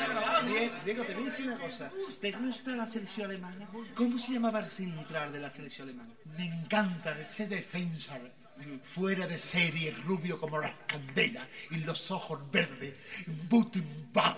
Diego, te voy a decir una cosa. ¿Te gusta la selección alemana? ¿Cómo se llamaba el central de la selección alemana? Me encanta ese defensa. Fuera de serie, rubio como la candela y los ojos verdes. Butenbach.